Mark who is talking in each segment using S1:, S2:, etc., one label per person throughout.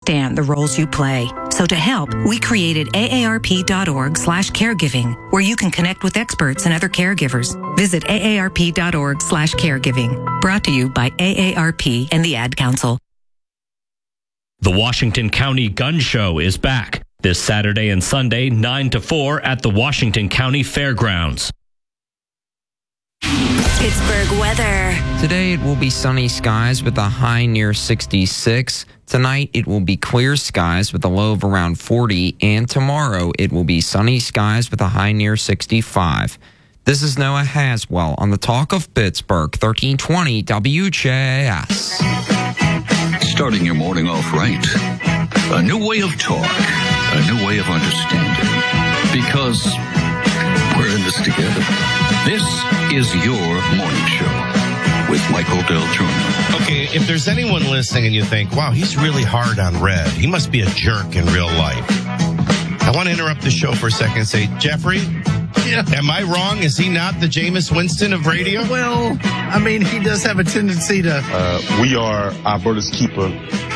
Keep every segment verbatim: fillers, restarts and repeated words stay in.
S1: understand the roles you play. So to help, we created aarp.org slash caregiving, where you can connect with experts and other caregivers. Visit aarp.org slash caregiving. Brought to you by A A R P and the Ad Council.
S2: The Washington County Gun Show is back this Saturday and Sunday, nine to four at the Washington County Fairgrounds.
S3: Pittsburgh weather.
S4: Today it will be sunny skies with a high near sixty-six. Tonight it will be clear skies with a low of around forty. And tomorrow it will be sunny skies with a high near sixty-five. This is Noah Haswell on the Talk of Pittsburgh, thirteen twenty W J S.
S5: Starting your morning off right. A new way of talk. A new way of understanding. Because we're in this together. This is your morning show with Michael Del Turno.
S6: Okay, if there's anyone listening and you think, wow, he's really hard on Red. He must be a jerk in real life. I want to interrupt the show for a second and say, Jeffrey, yeah. Am I wrong? Is he not the Jameis Winston of radio?
S7: Well, I mean, he does have a tendency to...
S8: Uh, we are Alberta's keeper.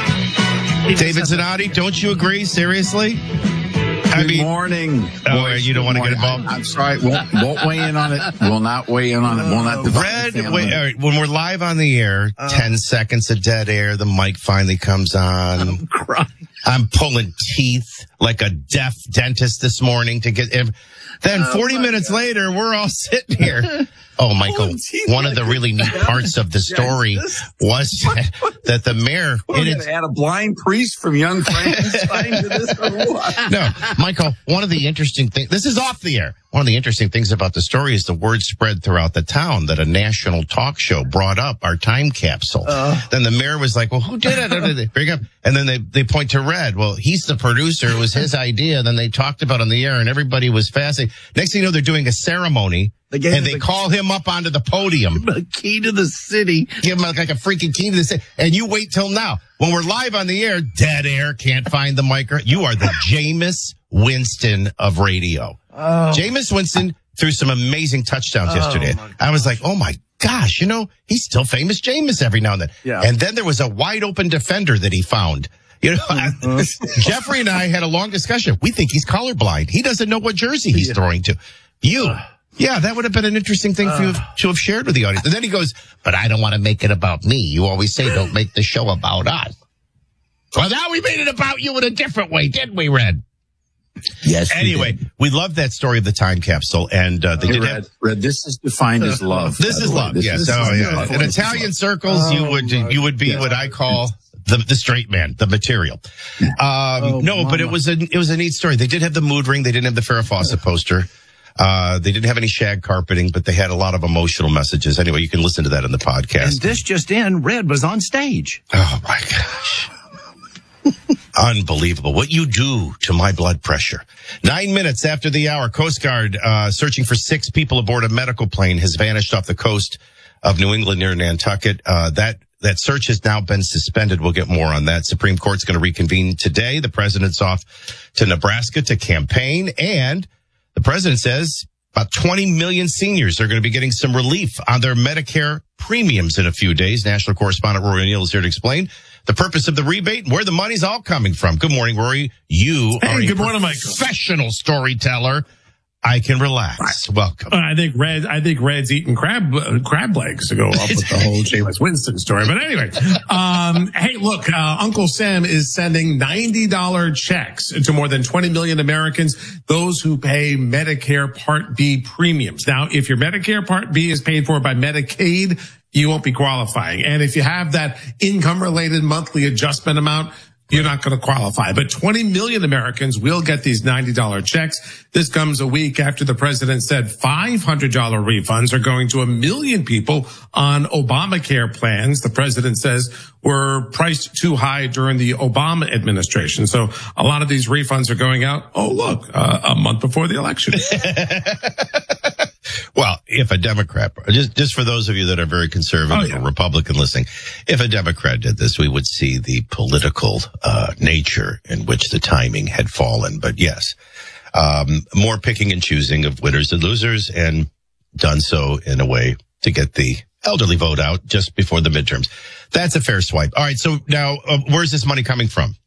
S6: David Zanotti, don't you agree? Seriously?
S9: Good
S6: I mean,
S9: morning.
S6: Oh, boys, you don't want to get involved?
S9: I, I'm sorry. Won't, won't weigh in on it. Will not weigh in on it. Will not divide
S6: Red, wait, all right, when we're live on the air, uh, ten seconds of dead air, the mic finally comes on.
S7: I'm crying.
S6: I'm pulling teeth like a deaf dentist this morning to get... Then forty oh minutes God. later, we're all sitting here. Oh, Michael, one of the really neat parts of the story was that the mayor...
S9: We're going to add a blind priest from Young Frankenstein to this or what?
S6: No, Michael, one of the interesting things... This is off the air. One of the interesting things about the story is the word spread throughout the town that a national talk show brought up our time capsule. Uh, then the mayor was like, well, who did it? How did they bring up? And then they, they point to Red. Well, he's the producer. It was his idea. Then they talked about it on the air and everybody was fascinated. Next thing you know, they're doing a ceremony. The and they the call him up onto the podium.
S7: The key to the city.
S6: Give him like a freaking key to the city. And you wait till now. When we're live on the air, dead air, can't find the mic. You are the Jameis Winston of radio. Oh. Jameis Winston threw some amazing touchdowns oh, yesterday. I was like, oh my gosh, you know, he's still famous Jameis every now and then. Yeah. And then there was a wide open defender that he found. You know, mm-hmm. Jeffrey and I had a long discussion. We think he's colorblind. He doesn't know what jersey he's yeah. throwing to. You. Uh. Yeah, that would have been an interesting thing for you to have shared with the audience. And then he goes, but I don't want to make it about me. You always say don't make the show about us. Well, now we made it about you in a different way, didn't we, Red?
S9: Yes.
S6: Anyway, we, we love that story of the time capsule. And uh, they
S9: hey,
S6: did
S9: Red,
S6: have...
S9: Red, this is defined as love.
S6: This is love, this yes. Is, oh, yeah. In Italian circles, oh, you would you would be God. what I call... The, the straight man, the material. Um, oh, no, mama. but it was a, it was a neat story. They did have the mood ring. They didn't have the Farrah Fawcett poster. Uh, they didn't have any shag carpeting, but they had a lot of emotional messages. Anyway, you can listen to that in the podcast.
S7: And this just in, Red was on stage.
S6: Oh my gosh. Unbelievable. What you do to my blood pressure. Nine minutes after the hour, Coast Guard, uh, searching for six people aboard a medical plane has vanished off the coast of New England near Nantucket. Uh, that That search has now been suspended. We'll get more on that. Supreme Court's going to reconvene today. The president's off to Nebraska to campaign. And the president says about twenty million seniors are going to be getting some relief on their Medicare premiums in a few days. National correspondent Rory O'Neill is here to explain the purpose of the rebate and where the money's all coming from. Good morning, Rory. You
S10: hey,
S6: are
S10: good
S6: a
S10: morning,
S6: professional storyteller. I can relax. Welcome.
S10: Uh, I think Red. I think Red's eating crab uh, crab legs to go up with the whole Jameis Winston story. But anyway, um, hey, look, uh, Uncle Sam is sending ninety dollars checks to more than twenty million Americans, those who pay Medicare Part B premiums. Now, if your Medicare Part B is paid for by Medicaid, you won't be qualifying. And if you have that income-related monthly adjustment amount, you're not going to qualify. But twenty million Americans will get these ninety dollars checks. This comes a week after the president said five hundred dollars refunds are going to a million people on Obamacare plans. The president says were priced too high during the Obama administration. So a lot of these refunds are going out. Oh, look, uh, a month before the election.
S6: Well, if a Democrat, just just for those of you that are very conservative oh, yeah. or Republican listening, if a Democrat did this, we would see the political uh nature in which the timing had fallen. But yes, um more picking and choosing of winners and losers, and done so in a way to get the elderly vote out just before the midterms. That's a fair swipe. All right, so now uh, where's this money coming from?